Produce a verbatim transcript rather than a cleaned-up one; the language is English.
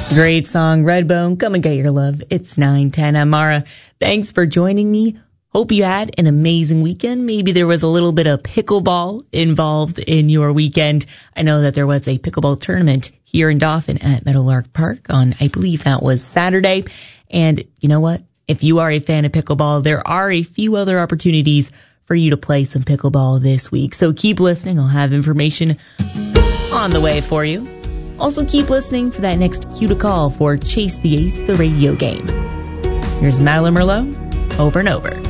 Great song, Redbone. Come and get your love. It's nine ten. I'm Mara. Thanks for joining me. Hope you had an amazing weekend. Maybe there was a little bit of pickleball involved in your weekend. I know that there was a pickleball tournament here in Dauphin at Meadowlark Park on, I believe that was Saturday. And you know what? If you are a fan of pickleball, there are a few other opportunities for you to play some pickleball this week. So keep listening. I'll have information on the way for you. Also, keep listening for that next cue to call for Chase the Ace, the radio game. Here's Madeline Merlot, over and over.